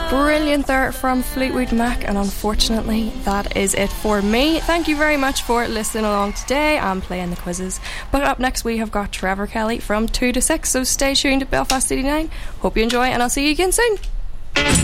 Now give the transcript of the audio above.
Brilliant there from Fleetwood Mac, and unfortunately that is it for me. Thank you very much for listening along today and playing the quizzes. But up next we have got Trevor Kelly from 2 to 6, so stay tuned to Belfast 89. Hope you enjoy, and I'll see you again soon.